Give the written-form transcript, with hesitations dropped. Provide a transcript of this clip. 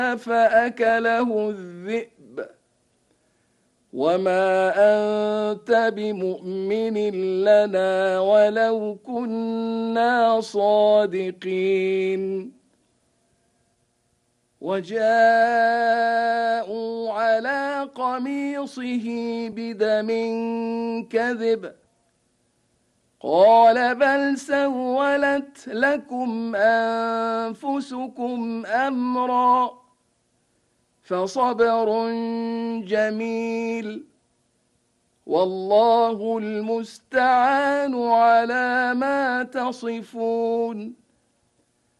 فأكله الذئب وما أنت بمؤمن لنا ولو كنا صادقين وجاءوا على قميصه بدم كذب قال بل سولت لكم أنفسكم أمرا فصبر جميل والله المستعان على ما تصفون